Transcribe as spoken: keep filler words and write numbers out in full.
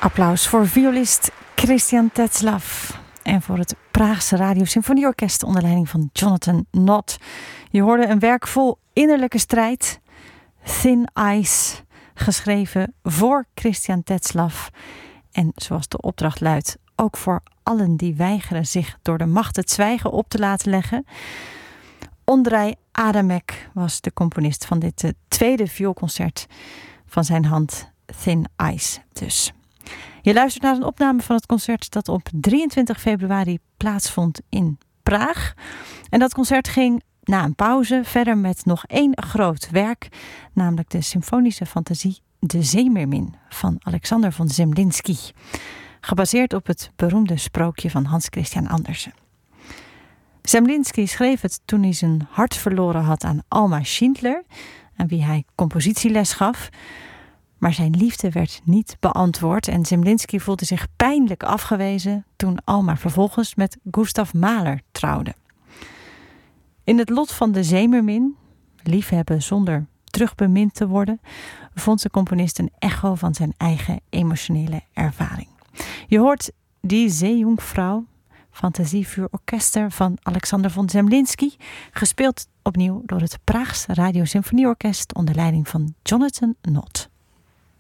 Applaus voor violist Christian Tetzlaff en voor het Praagse Radiosymfonieorkest onder leiding van Jonathan Nott. Je hoorde een werk vol innerlijke strijd, Thin Ice, geschreven voor Christian Tetzlaff. En zoals de opdracht luidt, ook voor allen die weigeren zich door de macht het zwijgen op te laten leggen. Ondrej Adamek was de componist van dit uh, tweede vioolconcert van zijn hand, Thin Ice dus. Je luistert naar een opname van het concert dat op drieëntwintig februari plaatsvond in Praag. En dat concert ging na een pauze verder met nog één groot werk, namelijk de symfonische fantasie De Zeemeermin van Alexander von Zemlinsky, gebaseerd op het beroemde sprookje van Hans Christian Andersen. Zemlinsky schreef het toen hij zijn hart verloren had aan Alma Schindler, aan wie hij compositieles gaf. Maar zijn liefde werd niet beantwoord en Zemlinsky voelde zich pijnlijk afgewezen toen Alma vervolgens met Gustav Mahler trouwde. In het lot van de Zeemeermin, liefhebben zonder terugbemind te worden, vond de componist een echo van zijn eigen emotionele ervaring. Je hoort Die Seejungfrau, fantasie voor orkester van Alexander von Zemlinsky, gespeeld opnieuw door het Praagse Radiosymfonieorkest onder leiding van Jonathan Nott.